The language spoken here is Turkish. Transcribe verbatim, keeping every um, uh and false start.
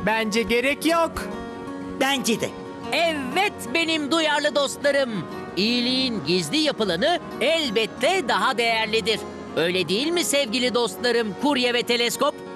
Bence gerek yok. Bence de. Evet benim duyarlı dostlarım. İyiliğin gizli yapılanı elbette daha değerlidir. Öyle değil mi sevgili dostlarım, kurye ve teleskop?